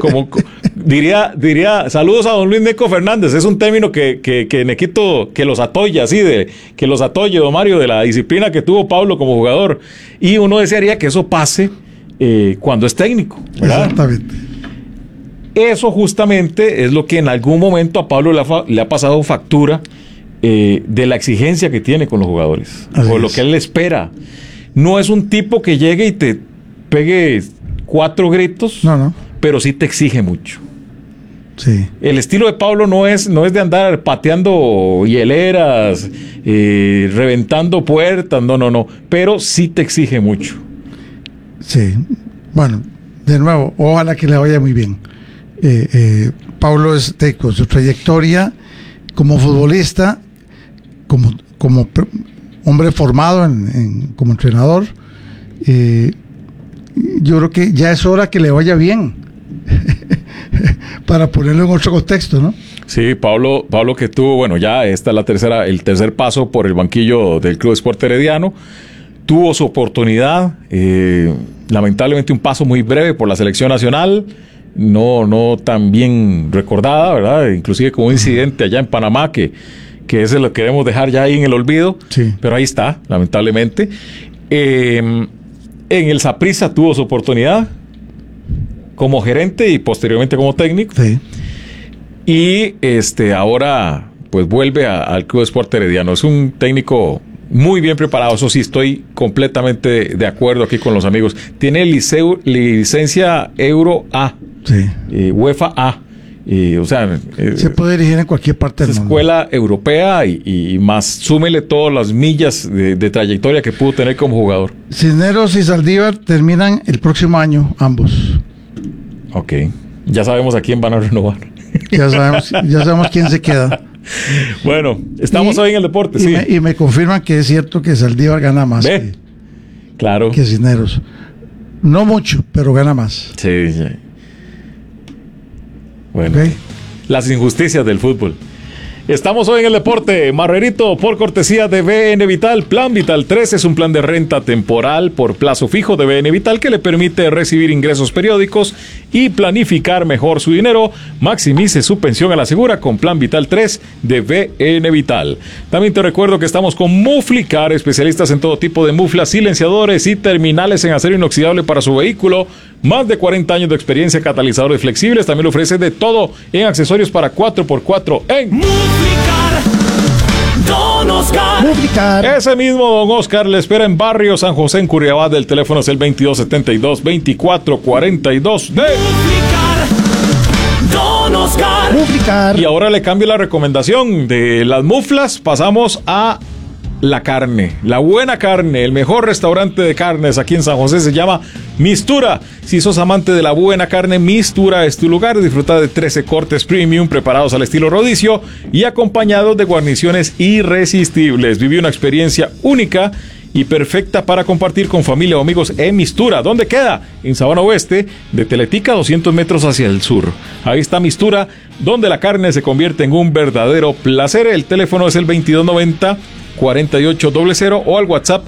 diría, saludos a don Luis Neco Fernández, es un término que Nequito, que los atolla, así que los atolle, don Mario, de la disciplina que tuvo Pablo como jugador. Y uno desearía que eso pase cuando es técnico, ¿verdad? Exactamente. Eso justamente es lo que en algún momento a Pablo le ha pasado factura de la exigencia que tiene con los jugadores, por lo que él espera. No es un tipo que llegue y te pegue 4 gritos, no, pero sí te exige mucho. Sí. El estilo de Pablo no es de andar pateando hieleras, reventando puertas, no, pero sí te exige mucho. Sí, bueno, de nuevo, ojalá que le vaya muy bien. Pablo es con su trayectoria como futbolista, como hombre formado como entrenador, yo creo que ya es hora que le vaya bien para ponerlo en otro contexto, ¿no? Sí, Pablo que tuvo, bueno, ya esta es el tercer paso por el banquillo del Club Sport Herediano. Tuvo su oportunidad, lamentablemente un paso muy breve por la selección nacional, no tan bien recordada, ¿verdad? Inclusive como un incidente allá en Panamá que ese lo queremos dejar ya ahí en el olvido, sí. Pero ahí está, lamentablemente. En el Saprissa tuvo su oportunidad como gerente y posteriormente como técnico. Sí. Y ahora pues vuelve al Club Sport Herediano. Es un técnico muy bien preparado, eso sí, estoy completamente de acuerdo aquí con los amigos. Tiene licencia Euro A, sí. UEFA A. O sea, se puede dirigir en cualquier parte del mundo. Escuela europea y más, súmele todas las millas de trayectoria que pudo tener como jugador. Cisneros y Saldívar terminan el próximo año, ambos. Ok, ya sabemos a quién van a renovar. Ya sabemos quién se queda. Bueno, estamos hoy en el deporte, sí. Y me confirman que es cierto que Saldívar gana más claro. que Cisneros. No mucho, pero gana más. Sí. Bueno, okay. Las injusticias del fútbol. Estamos hoy en el deporte, Marrerito, por cortesía de BN Vital. Plan Vital 3 es un plan de renta temporal por plazo fijo de BN Vital que le permite recibir ingresos periódicos y planificar mejor su dinero. Maximice su pensión a la segura con Plan Vital 3 de BN Vital. También te recuerdo que estamos con Muflicar, especialistas en todo tipo de muflas, silenciadores y terminales en acero inoxidable para su vehículo. Más de 40 años de experiencia, catalizadores flexibles. También le ofrece de todo en accesorios para 4x4 en Muflicar. Don Oscar. Muflicar. Ese mismo Don Oscar le espera en Barrio San José, en Curriabat. El teléfono es el 2272-2442 de Muflicar. Don Oscar. Muflicar. Y ahora le cambio la recomendación de las muflas. Pasamos a la carne, la buena carne, el mejor restaurante de carnes aquí en San José se llama Mistura. Si sos amante de la buena carne, Mistura es tu lugar. Disfruta de 13 cortes premium preparados al estilo rodicio y acompañados de guarniciones irresistibles. Viví una experiencia única y perfecta para compartir con familia o amigos en Mistura. ¿Dónde queda? En Sabana Oeste, de Teletica, 200 metros hacia el sur. Ahí está Mistura, donde la carne se convierte en un verdadero placer. El teléfono es el 2290-4800 o al WhatsApp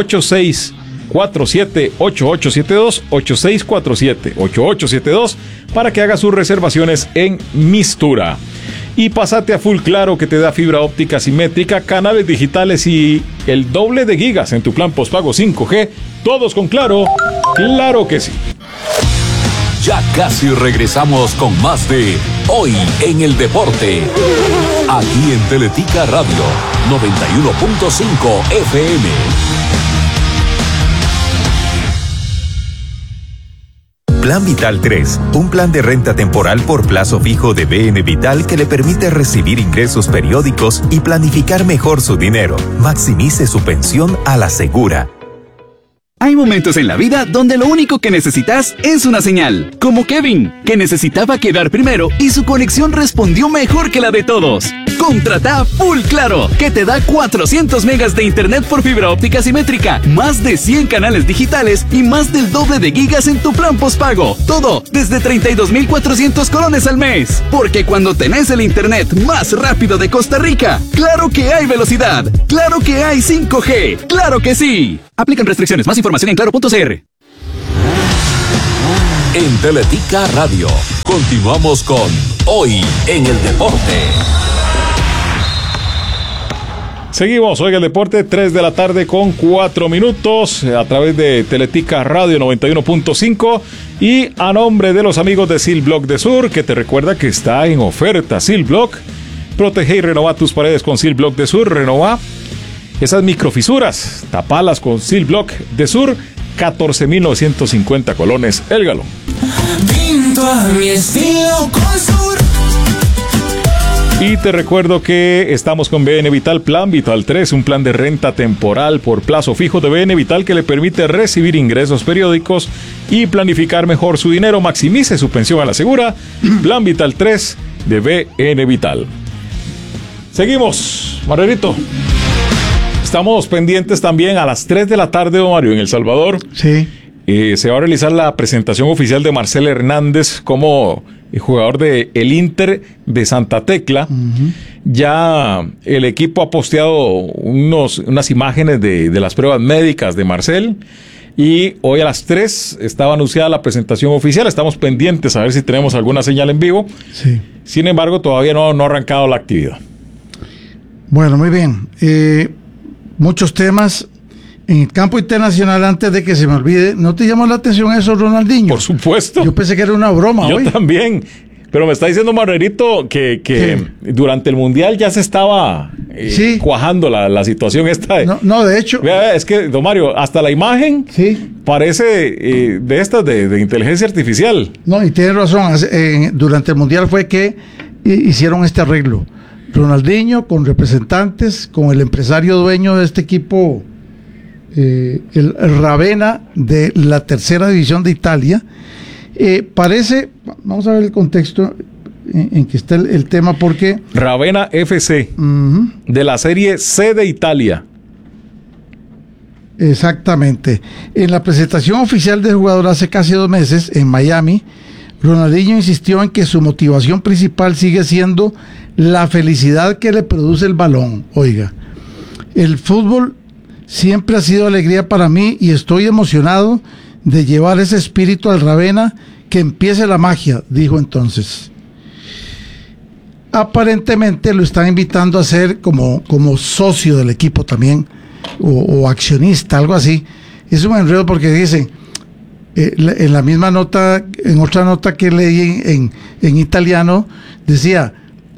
8647-8872, 8647-8872 para que haga sus reservaciones en Mistura. Y pásate a Full Claro, que te da fibra óptica simétrica, canales digitales y el doble de gigas en tu plan postpago 5G. Todos con Claro, claro que sí. Ya casi regresamos con más de Hoy en el Deporte. Aquí en Teletica Radio 91.5 FM. Plan Vital 3, un plan de renta temporal por plazo fijo de BN Vital que le permite recibir ingresos periódicos y planificar mejor su dinero. Maximice su pensión a la segura. Hay momentos en la vida donde lo único que necesitas es una señal, como Kevin, que necesitaba quedar primero y su conexión respondió mejor que la de todos. Contrata Full Claro, que te da 400 megas de internet por fibra óptica simétrica, más de 100 canales digitales y más del doble de gigas en tu plan postpago. Todo desde 32,400 colones al mes. Porque cuando tenés el internet más rápido de Costa Rica, claro que hay velocidad, claro que hay 5G, claro que sí. Aplican restricciones. Más información en claro.cr. en Teletica Radio. Continuamos con Hoy en el Deporte. Seguimos hoy en el deporte, 3 de la tarde con 4 minutos a través de Teletica Radio 91.5 y a nombre de los amigos de Silblock de Sur, que te recuerda que está en oferta Silblock. Protege y renova tus paredes con Silblock de Sur. Renova esas microfisuras, tapalas con Silblock de Sur, 14,950 colones el galón. Pinto a mi estilo con Sur. Y te recuerdo que estamos con BN Vital Plan Vital 3, un plan de renta temporal por plazo fijo de BN Vital que le permite recibir ingresos periódicos y planificar mejor su dinero. Maximice su pensión a la segura. Plan Vital 3 de BN Vital. Seguimos, Margarito. Estamos pendientes también a las 3 de la tarde, don Mario, en El Salvador. Sí. Se va a realizar la presentación oficial de Marcel Hernández como jugador de el Inter de Santa Tecla. Uh-huh. Ya el equipo ha posteado unas imágenes de las pruebas médicas de Marcel. Y hoy a las 3 estaba anunciada la presentación oficial. Estamos pendientes a ver si tenemos alguna señal en vivo. Sí. Sin embargo, todavía no ha arrancado la actividad. Bueno, muy bien. Muchos temas en el campo internacional. Antes de que se me olvide, ¿no te llamó la atención eso, Ronaldinho? Por supuesto. Yo pensé que era una broma. Yo también. Pero me está diciendo Margarito que durante el Mundial ya se estaba cuajando la situación esta. No, de hecho. Es que, don Mario, hasta la imagen parece de estas de inteligencia artificial. No, y tiene razón. Durante el Mundial fue que hicieron este arreglo. Ronaldinho con representantes, con el empresario dueño de este equipo, el Ravenna de la tercera división de Italia. Parece, vamos a ver el contexto en que está el tema, porque Ravenna FC, de la Serie C de Italia. Exactamente. En la presentación oficial del jugador hace casi 2 meses en Miami, Ronaldinho insistió en que su motivación principal sigue siendo la felicidad que le produce el balón. Oiga, el fútbol siempre ha sido alegría para mí y estoy emocionado de llevar ese espíritu al Ravenna, que empiece la magia, dijo entonces. Aparentemente lo están invitando a ser como socio del equipo también, o accionista, algo así. Es un enredo porque dicen, en la misma nota, en otra nota que leí en italiano, decía,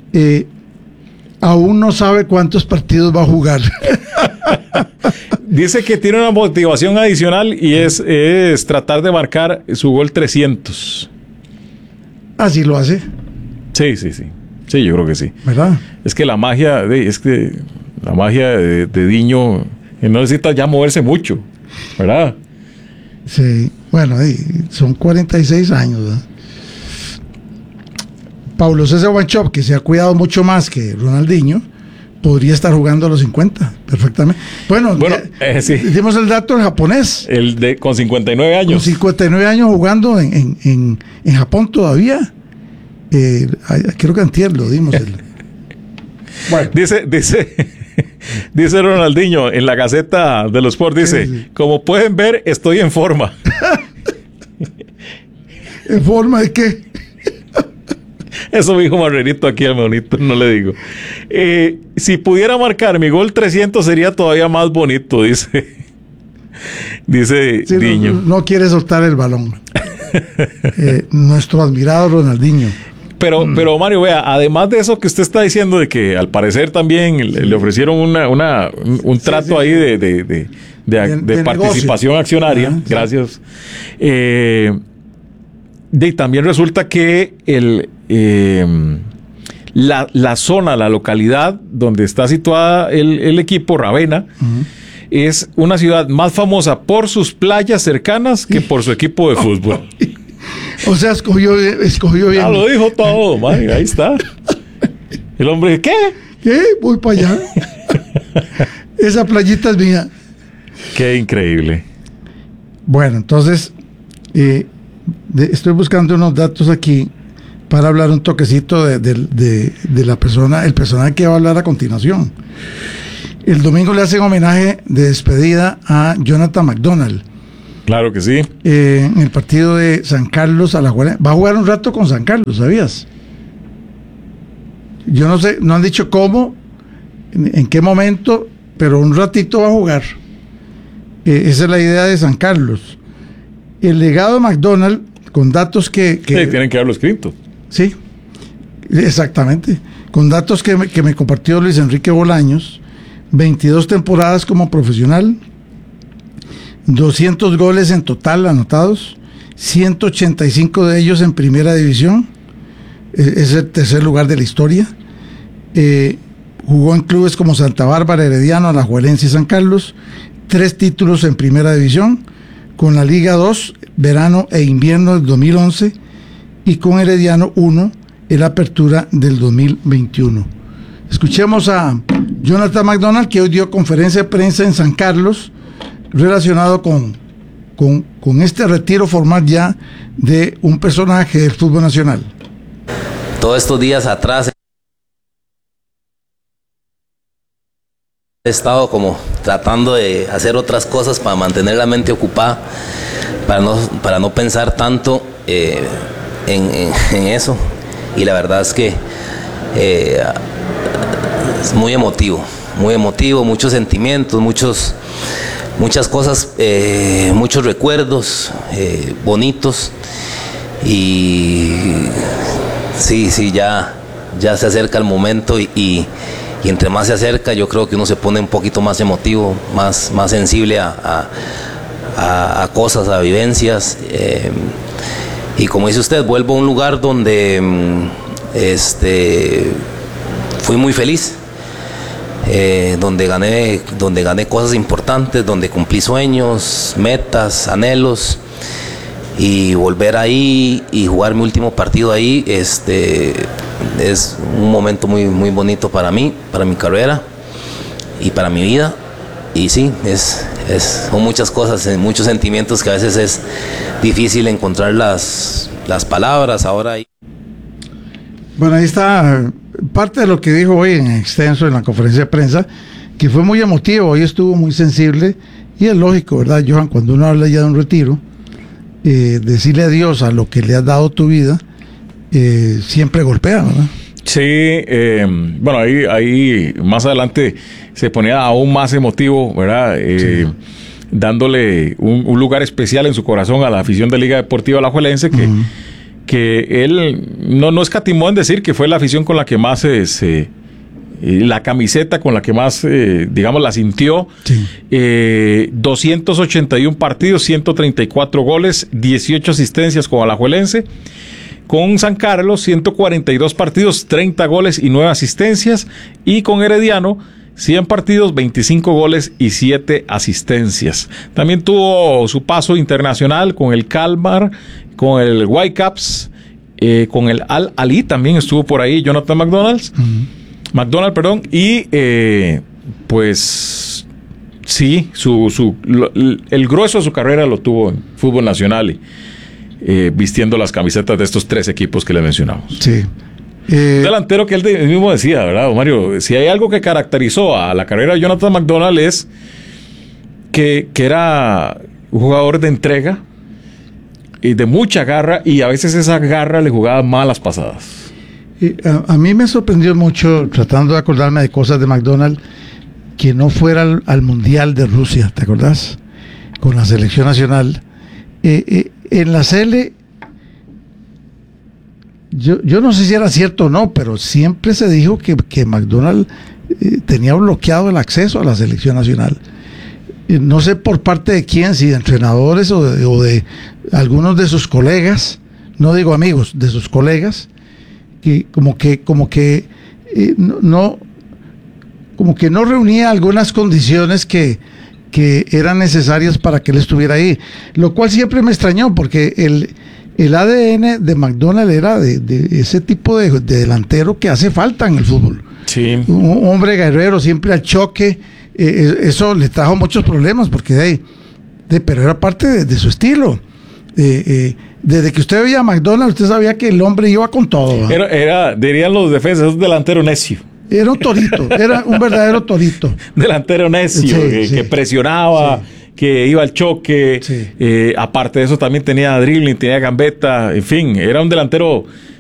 aún no sabe cuántos partidos va a jugar. Dice que tiene una motivación adicional y es tratar de marcar su gol 300. ¿Así lo hace? Sí. Sí, yo creo que sí. ¿Verdad? Es que la magia de Diño no necesita ya moverse mucho, ¿verdad? Sí, bueno, son 46 años, ¿verdad? Paulo César Wanchope, que se ha cuidado mucho más que Ronaldinho, podría estar jugando a los 50 perfectamente. Bueno, sí. Dimos el dato del japonés. Con 59 años. Con 59 años jugando en Japón todavía. Creo que antier lo dimos. Bueno. Dice Ronaldinho en la Gaceta de los Sports, dice, sí. Como pueden ver, estoy en forma. ¿En forma de qué? Eso me dijo Margarito aquí al monito, no le digo. Si pudiera marcar mi gol 300 sería todavía más bonito, dice sí, Diño. No quiere soltar el balón. Nuestro admirado Ronaldinho. Pero Mario, vea, además de eso que usted está diciendo, de que al parecer también le ofrecieron un trato ahí de participación negocio. Accionaria, gracias. También resulta que la zona, la localidad donde está situada el equipo Ravenna, es una ciudad más famosa por sus playas cercanas que por su equipo de fútbol. O sea, escogió bien. Ya lo dijo todo, man, ahí está. El hombre, ¿qué? Voy para allá. Esa playita es mía. Qué increíble. Bueno, entonces, estoy buscando unos datos aquí para hablar un toquecito de la persona, el personaje que va a hablar a continuación. El domingo le hacen homenaje de despedida a Jonathan McDonald, Claro que sí. En el partido de San Carlos Alajuelense. Va a jugar un rato con San Carlos, ¿sabías? Yo no sé, no han dicho cómo, en qué momento, pero un ratito va a jugar. Esa es la idea de San Carlos. El legado de McDonald, con datos que Sí, tienen que haberlo escrito. Sí, exactamente. Con datos que me compartió Luis Enrique Bolaños, 22 temporadas como profesional, 200 goles en total anotados, 185 de ellos en primera división, es el tercer lugar de la historia. Jugó en clubes como Santa Bárbara, Herediano, Alajuelense y San Carlos, 3 títulos en primera división, con la Liga 2, verano e invierno del 2011, y con Herediano 1 en la apertura del 2021. Escuchemos a Jonathan McDonald, que hoy dio conferencia de prensa en San Carlos relacionado con este retiro formal ya de un personaje del fútbol nacional. Todos estos días atrás he estado como tratando de hacer otras cosas para mantener la mente ocupada, para no pensar tanto en eso. Y la verdad es que es muy emotivo, muchos sentimientos, muchas cosas, muchos recuerdos bonitos. Y sí, ya se acerca el momento y entre más se acerca, yo creo que uno se pone un poquito más emotivo, más sensible a cosas, a vivencias. Y como dice usted, vuelvo a un lugar donde fui muy feliz, donde gané cosas importantes, donde cumplí sueños, metas, anhelos. Y volver ahí y jugar mi último partido ahí, es un momento muy, muy bonito para mí, para mi carrera y para mi vida. Y sí, son muchas cosas, muchos sentimientos que a veces es difícil encontrar las palabras ahora. Bueno, ahí está parte de lo que dijo hoy en extenso en la conferencia de prensa, que fue muy emotivo, hoy estuvo muy sensible, y es lógico, ¿verdad, Johan? Cuando uno habla ya de un retiro, decirle adiós a lo que le has dado tu vida, siempre golpea, ¿verdad? Sí, bueno, ahí más adelante se ponía aún más emotivo, ¿verdad? Sí. Dándole un lugar especial en su corazón a la afición de Liga Deportiva Alajuelense, que él no escatimó en decir que fue la afición con la que más la camiseta con la que más, digamos, la sintió. Sí. 281 partidos, 134 goles, 18 asistencias con Alajuelense. Con San Carlos, 142 partidos, 30 goles y 9 asistencias. Y con Herediano, 100 partidos, 25 goles y 7 asistencias. También tuvo su paso internacional con el Kalmar, con el Whitecaps, con el Al-Ali también estuvo por ahí, Jonathan McDonald, y pues sí, el grueso de su carrera lo tuvo en fútbol nacional y vistiendo las camisetas de estos 3 equipos que le mencionamos. Sí. Delantero que él mismo decía, ¿verdad, Mario? Si hay algo que caracterizó a la carrera de Jonathan McDonald es que era un jugador de entrega y de mucha garra, y a veces esa garra le jugaba malas pasadas. A mí me sorprendió mucho, tratando de acordarme de cosas de McDonald, que no fuera al Mundial de Rusia, ¿te acordás? Con la selección nacional. En la Sele, yo no sé si era cierto o no, pero siempre se dijo que McDonald tenía bloqueado el acceso a la selección nacional. No sé por parte de quién, si de entrenadores o de algunos de sus colegas, no digo amigos, de sus colegas, que como que no reunía algunas condiciones que eran necesarias para que él estuviera ahí, lo cual siempre me extrañó, porque el ADN de McDonald era de ese tipo de delantero que hace falta en el fútbol. Sí. Un hombre guerrero, siempre al choque. Eso le trajo muchos problemas, porque pero era parte de su estilo. Desde que usted veía a McDonald, usted sabía que el hombre iba con todo. Dirían los defensas, es un delantero necio. Era un torito, era un verdadero torito. Delantero necio, que presionaba, que iba al choque. Sí. Aparte de eso también tenía dribbling, tenía gambeta, en fin, era un delantero